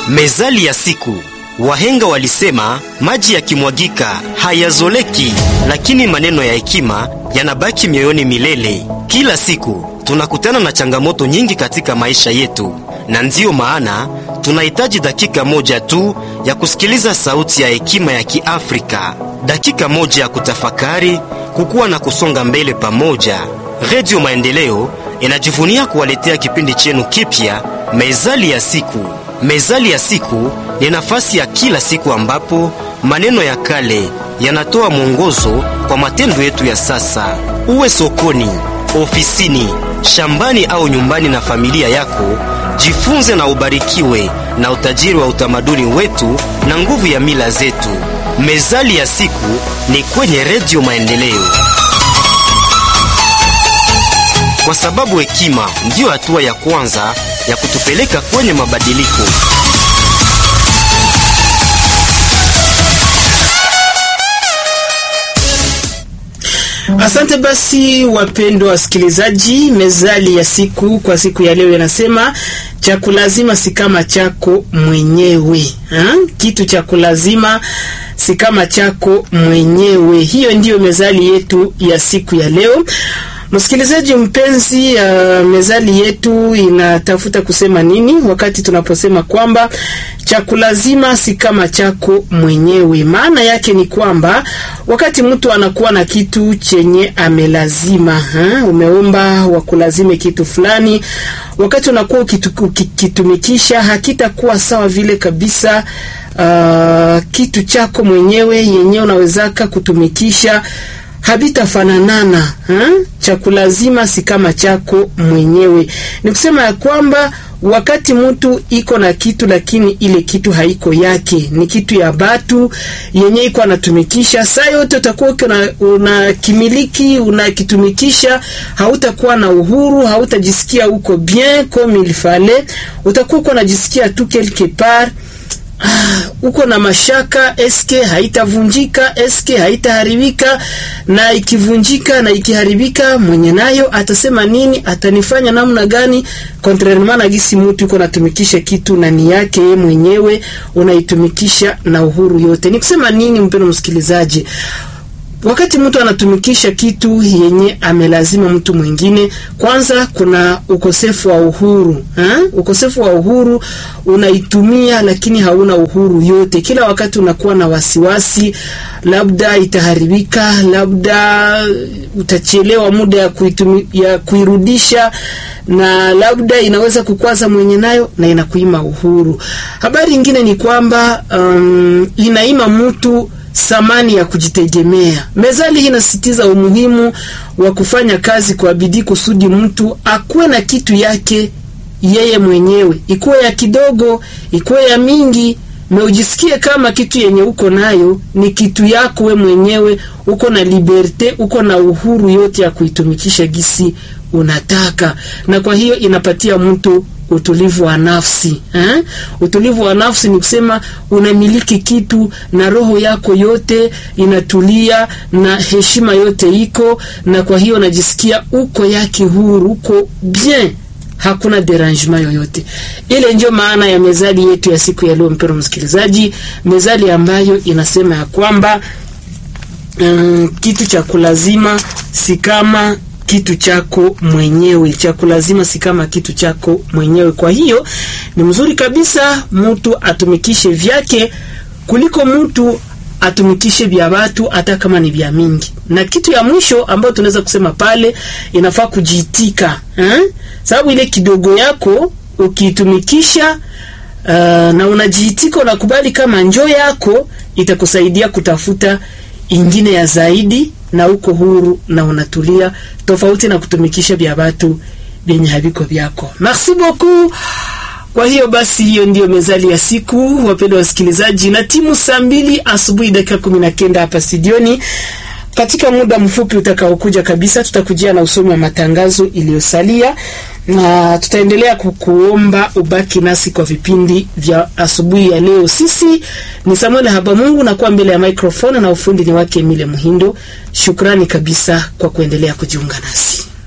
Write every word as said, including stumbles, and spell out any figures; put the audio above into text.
Mezali ya siku. Wahenga walisema maji yakimwagika hayazoleki, lakini maneno ya hekima yanabaki mioyoni milele. Kila siku tunakutana na changamoto nyingi katika maisha yetu, na ndiyo maana tunahitaji dakika moja tu ya kusikiliza sauti ya hekima ya Kiafrika, dakika moja ya kutafakari, kukua na kusonga mbele pamoja. Radio Maendeleo inajivunia kuwaletea kipindi chenu kipya, Mezali ya siku. Mezali ya siku ni nafasi ya kila siku ambapo maneno ya kale yanatoa mwongozo kwa matendo yetu ya sasa. Uwe sokoni, ofisini, shambani au nyumbani na familia yako, jifunze na ubarikiwe na utajiri wa utamaduni wetu na nguvu ya mila zetu. Mezali ya siku ni kwenye Radio Maendeleo, kwa sababu hekima ndiyo hatua ya kwanza ya kutupeleka kwenye mabadiliko. Asante basi wapendwa wasikilizaji, mezali ya siku kwa siku ya leo yanasema chakulazima si kama chako mwenyewe. Ha? Kitu chakulazima si kama chako mwenyewe. Hiyo ndiyo mezali yetu ya siku ya leo. Msikilizaji mpenzi, uh, mezali yetu inatafuta kusema nini wakati tunaposema kwamba chakulazima si kama chako mwenyewe? Maana yake ni kwamba wakati mtu anakuwa na kitu chenye amelazima, ha? Umeomba wakulazime kitu fulani, wakati unakuwa ukitumikisha hakitakuwa sawa vile kabisa. Uh, kitu chako mwenyewe yenyewe unawezaka kutumikisha habita fananana, ha? Chakulazima si kama chako mwenyewe. Ni kusema ya kwamba wakati mtu iko na kitu lakini ile kitu haiko yake, ni kitu ya batu yenye iko anatumikisha, saa yote utakuwa unakimiliki, unakitumikisha, hautakuwa na uhuru, hautajisikia uko bien comme il fallait, utakuwa unajisikia tu quelque part. Ah, uko na mashaka, eske haitavunjika, eske haitaharibika, na ikivunjika na ikiharibika mwenye nayo atasema nini, atanifanya namna gani? Contrairement na gisi mtu uko natumikisha kitu na ni yake yeye mwenyewe, unaitumikisha na uhuru yote. Ni kusema nini mpendwa msikilizaji? Wakati mtu anatumikisha kitu yenye amelazima mtu mwingine, kwanza kuna ukosefu wa uhuru, ha? Ukosefu wa uhuru, unaitumia lakini hauna uhuru yote. Kila wakati unakuwa na wasiwasi, labda itaharibika, labda utachelewa muda ya kuitumi, ya kuirudisha, na labda inaweza kukwaza mwenye nayo na inakuima uhuru. Habari nyingine ni kwamba um, inaima mtu samani ya kujitegemea. Mezali hii inasisitiza umuhimu wa kufanya kazi kwa bidii kusudi mtu akuwe na kitu yake yeye mwenyewe, ikuwe ya kidogo, ikuwe ya mingi, na ujisikie kama kitu yenye uko nayo ni kitu yako we mwenyewe, uko na liberte, uko na uhuru yote ya kuitumikisha gisi unataka. Na kwa hiyo inapatia mtu utulivu wa nafsi, eh? Utulivu wa nafsi ni kusema unamiliki kitu na roho yako yote inatulia na heshima yote iko, na kwa hiyo unajisikia uko yake huru, uko bien, hakuna derangement yoyote. Ile ndio maana ya mezali yetu ya siku ya leo mpendwa msikilizaji, mezali ambayo inasema ya kwamba um, kitu cha kulazima si kama kitu chako mwenyewe. Chakulazima si kama kitu chako mwenyewe. Kwa hiyo ni mzuri kabisa mtu atumikishe vyake kuliko mtu atumikishe vya watu hata kama ni vya mingi. Na kitu ya mwisho ambayo tunaweza kusema pale, inafaa kujiitika, eh? Sababu ile kidogo yako ukiitumikisha uh, na unajiitika, unakubali kama njoo yako, itakusaidia kutafuta ingine ya zaidi, na uko huru na unatulia, tofauti na kutumikisha vya watu vyenye haviko vyako. Merci beaucoup. Kwa hiyo basi, hiyo ndio mezali ya siku wapendwa wasikilizaji, na timu saa mbili asubuhi dakika kumi na kenda hapa studioni. Katika muda mfupi utakaokuja kabisa tutakujia na usomi wa matangazo iliyosalia, na tutaendelea kukuomba ubaki nasi kwa vipindi vya asubuhi ya leo. Sisi ni Samuel Habamungu na kwa mbele ya microphone, na ufundi ni wake Emile Muhindo. Shukrani kabisa kwa kuendelea kujiunga nasi.